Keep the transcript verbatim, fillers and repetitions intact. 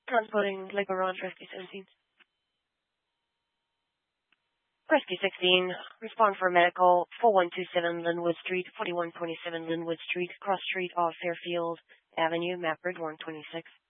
Transporting Labourant Rescue seventeen. Rescue sixteen, respond for medical, four one two seven Linwood Street, forty-one twenty-seven Linwood Street, cross street off Fairfield Avenue, Mapford, one twenty-six.